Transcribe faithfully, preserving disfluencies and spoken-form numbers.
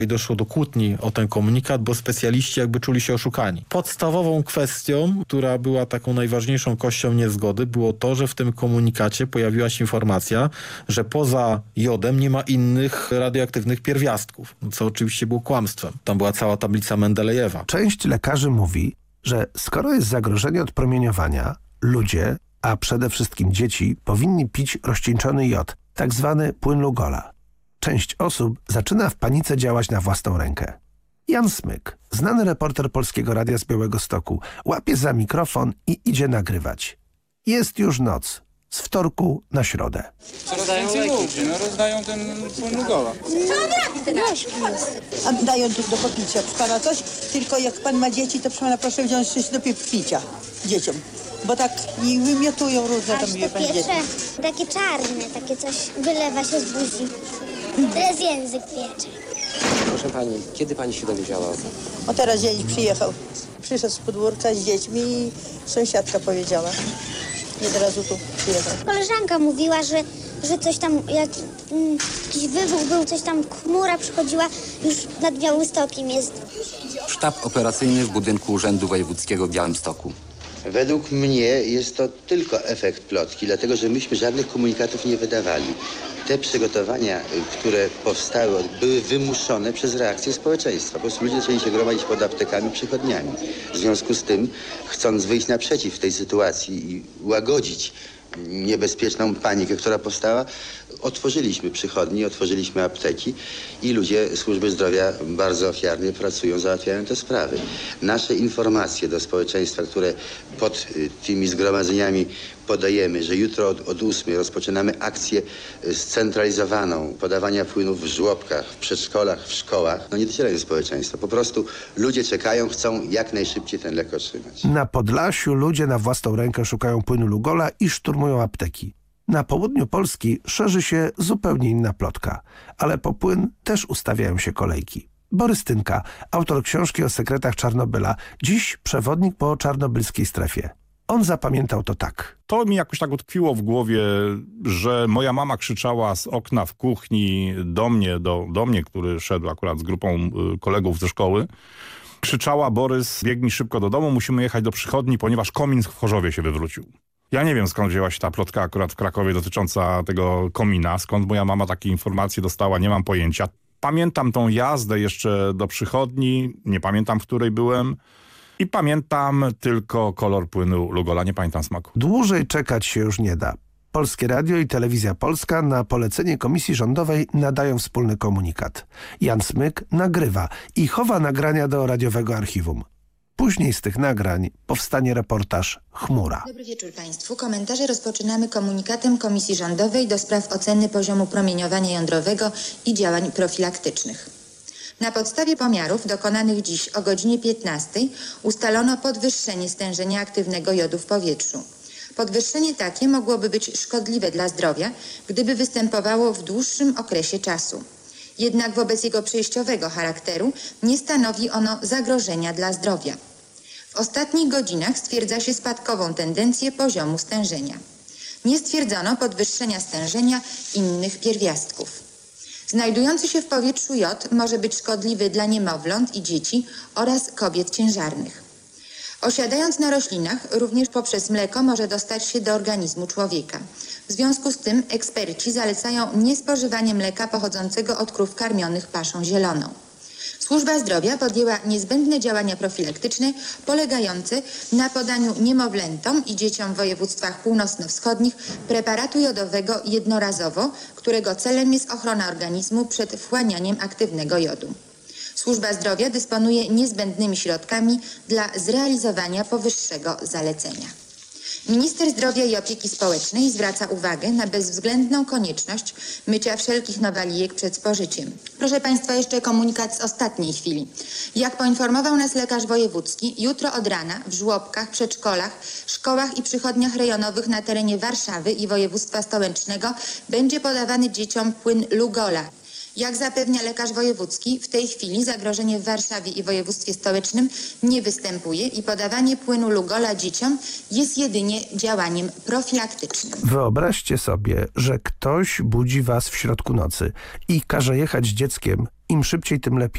I doszło do kłótni o ten komunikat, bo specjaliści jakby czuli się oszukani. Podstawową kwestią, która była taką najważniejszą kością niezgody, było to, że w tym komunikacie pojawiła się informacja, że poza jodem nie ma innych radioaktywnych pierwiastków, co oczywiście było kłamstwem. Tam była cała tablica Mendelejewa. Część lekarzy mówi, że skoro jest zagrożenie od promieniowania, ludzie, a przede wszystkim dzieci, powinni pić rozcieńczony jod, tak zwany płyn Lugola. Część osób zaczyna w panice działać na własną rękę. Jan Smyk, znany reporter Polskiego Radia z Białegostoku, łapie za mikrofon i idzie nagrywać. Jest już noc, z wtorku na środę. Co rozdają ludzie? No rozdają ten płyn Lugola. A dają tu do popicia. Proszę pana coś, tylko jak pan ma dzieci, to proszę pana proszę wziąć coś do picia dzieciom. Bo tak i wymiotują różne tam wie pan dzieci. Takie czarne, takie coś wylewa się z buzi. Teraz język piecze. Proszę pani, kiedy pani się dowiedziała o tym? O teraz dzień przyjechał. Przyszedł z podwórka z dziećmi i sąsiadka powiedziała. I od razu tu przyjechał. Koleżanka mówiła, że, że coś tam, jak mm, jakiś wybuch był, coś tam, chmura przychodziła, już nad Białymstokiem jest. Sztab operacyjny w budynku Urzędu Wojewódzkiego w Białymstoku. Według mnie jest to tylko efekt plotki, dlatego że myśmy żadnych komunikatów nie wydawali. Te przygotowania, które powstały, były wymuszone przez reakcję społeczeństwa. Po prostu ludzie zaczęli się gromadzić pod aptekami, przychodniami. W związku z tym, chcąc wyjść naprzeciw tej sytuacji i łagodzić niebezpieczną panikę, która powstała, otworzyliśmy przychodnie, otworzyliśmy apteki i ludzie służby zdrowia bardzo ofiarnie pracują, załatwiają te sprawy. Nasze informacje do społeczeństwa, które pod tymi zgromadzeniami podajemy, że jutro od, od ósmej rozpoczynamy akcję scentralizowaną podawania płynów w żłobkach, w przedszkolach, w szkołach, no nie docierają do społeczeństwa. Po prostu ludzie czekają, chcą jak najszybciej ten lek otrzymać. Na Podlasiu ludzie na własną rękę szukają płynu Lugola i szturmują apteki. Na południu Polski szerzy się zupełnie inna plotka, ale po płyn też ustawiają się kolejki. Borys Tynka, autor książki o sekretach Czarnobyla, dziś przewodnik po czarnobylskiej strefie. On zapamiętał to tak. To mi jakoś tak utkwiło w głowie, że moja mama krzyczała z okna w kuchni do mnie, do, do mnie, który szedł akurat z grupą kolegów ze szkoły. Krzyczała: Borys, biegnij szybko do domu, musimy jechać do przychodni, ponieważ komin w Chorzowie się wywrócił. Ja nie wiem, skąd wzięła się ta plotka akurat w Krakowie dotycząca tego komina, skąd moja mama takie informacje dostała, nie mam pojęcia. Pamiętam tą jazdę jeszcze do przychodni, nie pamiętam, w której byłem. I pamiętam tylko kolor płynu Lugola, nie pamiętam smaku. Dłużej czekać się już nie da. Polskie Radio i Telewizja Polska na polecenie Komisji Rządowej nadają wspólny komunikat. Jan Smyk nagrywa i chowa nagrania do radiowego archiwum. Później z tych nagrań powstanie reportaż Chmura. Dobry wieczór Państwu. Komentarze rozpoczynamy komunikatem Komisji Rządowej do spraw oceny poziomu promieniowania jądrowego i działań profilaktycznych. Na podstawie pomiarów dokonanych dziś o godzinie piętnastej ustalono podwyższenie stężenia aktywnego jodu w powietrzu. Podwyższenie takie mogłoby być szkodliwe dla zdrowia, gdyby występowało w dłuższym okresie czasu. Jednak wobec jego przejściowego charakteru nie stanowi ono zagrożenia dla zdrowia. W ostatnich godzinach stwierdza się spadkową tendencję poziomu stężenia. Nie stwierdzono podwyższenia stężenia innych pierwiastków. Znajdujący się w powietrzu jod może być szkodliwy dla niemowląt i dzieci oraz kobiet ciężarnych. Osiadając na roślinach, również poprzez mleko może dostać się do organizmu człowieka. W związku z tym eksperci zalecają niespożywanie mleka pochodzącego od krów karmionych paszą zieloną. Służba Zdrowia podjęła niezbędne działania profilaktyczne polegające na podaniu niemowlętom i dzieciom w województwach północno-wschodnich preparatu jodowego jednorazowo, którego celem jest ochrona organizmu przed wchłanianiem aktywnego jodu. Służba Zdrowia dysponuje niezbędnymi środkami dla zrealizowania powyższego zalecenia. Minister Zdrowia i Opieki Społecznej zwraca uwagę na bezwzględną konieczność mycia wszelkich nawalijek przed spożyciem. Proszę Państwa, jeszcze komunikat z ostatniej chwili. Jak poinformował nas lekarz wojewódzki, jutro od rana w żłobkach, przedszkolach, szkołach i przychodniach rejonowych na terenie Warszawy i województwa stołecznego będzie podawany dzieciom płyn Lugola. Jak zapewnia lekarz wojewódzki, w tej chwili zagrożenie w Warszawie i województwie stołecznym nie występuje i podawanie płynu Lugola dzieciom jest jedynie działaniem profilaktycznym. Wyobraźcie sobie, że ktoś budzi was w środku nocy i każe jechać z dzieckiem, im szybciej, tym lepiej.